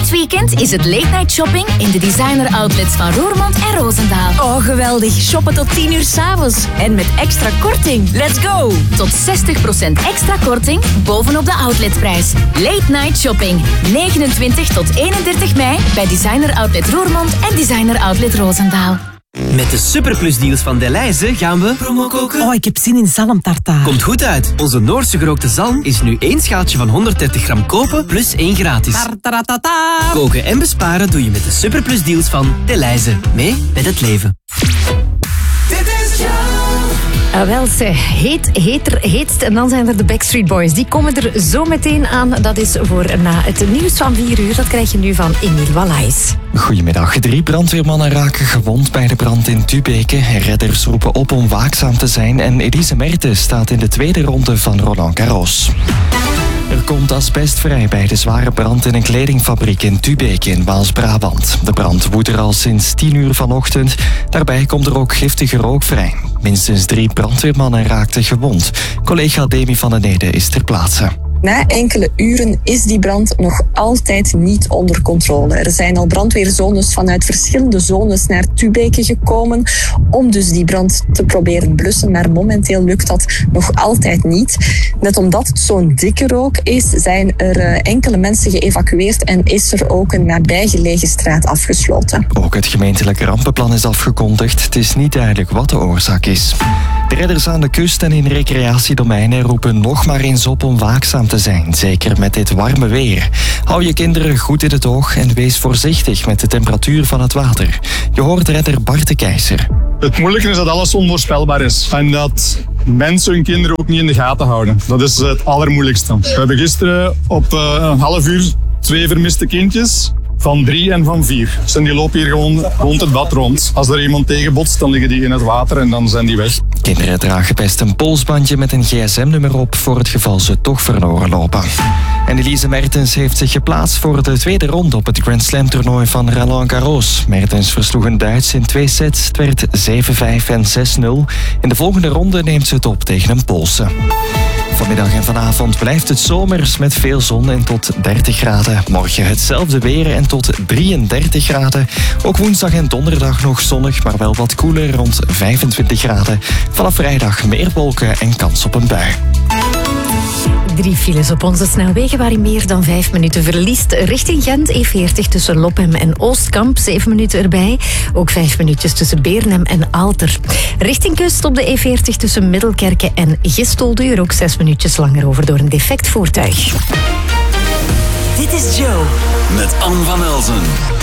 Dit weekend is het late night shopping in de designer outlets van Roermond en Roosendaal. Oh, geweldig. Shoppen tot 10 uur 's avonds. En met extra korting. Let's go! Tot 60% extra korting bovenop de outletprijs. Late night shopping. 29 tot 31 mei bij designer outlet Roermond en designer outlet Roosendaal. Met de superplusdeals van Delhaize gaan we promo koken. Oh, ik heb zin in zalmtartaar. Komt goed uit. Onze Noorse gerookte zalm is nu 1 schaaltje van 130 gram kopen plus 1 gratis. Tartaratata. Koken en besparen doe je met de superplusdeals van Delhaize. Mee met het leven. Wel, heetst. En dan zijn er de Backstreet Boys. Die komen er zo meteen aan. Dat is voor na het nieuws van 4 uur. Dat krijg je nu van Emile Wallace. Goedemiddag. 3 brandweermannen raken gewond bij de brand in Tubeke. Redders roepen op om waakzaam te zijn. En Elise Mertens staat in de tweede ronde van Roland Garros. Er komt asbest vrij bij de zware brand in een kledingfabriek in Tubeke in Waals-Brabant. De brand woedt er al sinds 10 uur vanochtend. Daarbij komt er ook giftige rook vrij. Minstens 3 brandweermannen raakten gewond. Collega Demi van den Ede is ter plaatse. Na enkele uren is die brand nog altijd niet onder controle. Er zijn al brandweerzones vanuit verschillende zones naar Tubeke gekomen om dus die brand te proberen blussen, maar momenteel lukt dat nog altijd niet. Net omdat het zo'n dikke rook is, zijn er enkele mensen geëvacueerd en is er ook een nabijgelegen straat afgesloten. Ook het gemeentelijk rampenplan is afgekondigd. Het is niet duidelijk wat de oorzaak is. De redders aan de kust en in recreatiedomeinen roepen nog maar eens op om waakzaam te zijn, zeker met dit warme weer. Hou je kinderen goed in het oog en wees voorzichtig met de temperatuur van het water. Je hoort redder Bart de Keizer. Het moeilijke is dat alles onvoorspelbaar is en dat mensen hun kinderen ook niet in de gaten houden. Dat is het allermoeilijkste. We hebben gisteren op een half uur 2 vermiste kindjes. Van 3 en van 4. Dus die lopen hier gewoon rond het bad rond. Als er iemand tegenbotst, dan liggen die in het water en dan zijn die weg. Kinderen dragen best een polsbandje met een gsm-nummer op voor het geval ze toch verloren lopen. En Elise Mertens heeft zich geplaatst voor de tweede ronde op het Grand Slam toernooi van Roland Garros. Mertens versloeg een Duits in 2 sets. Het werd 7-5 en 6-0. In de volgende ronde neemt ze het op tegen een Poolse. Vanmiddag en vanavond blijft het zomers met veel zon en tot 30 graden. Morgen hetzelfde weer en tot 33 graden. Ook woensdag en donderdag nog zonnig, maar wel wat koeler, rond 25 graden. Vanaf vrijdag meer wolken en kans op een bui. 3 files op onze snelwegen waarin meer dan 5 minuten verliest. Richting Gent, E40 tussen Lophem en Oostkamp, 7 minuten erbij. Ook 5 minuutjes tussen Beernem en Aalter. Richting kust op de E40 tussen Middelkerke en Gistol duurt ook 6 minuutjes langer over door een defect voertuig. Dit is Joe. Met Anne van Elzen.